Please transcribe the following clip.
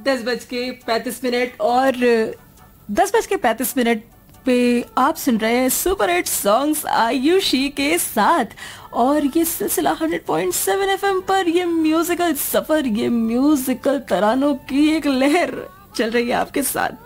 10:35 और 10:35 पे आप सुन रहे हैं सुपर हिट सॉन्ग्स आयुषी के साथ। और ये सिलसिला 100.7 FM पर ये म्यूजिकल सफर, ये म्यूजिकल तरानों की एक लहर चल रही है आपके साथ।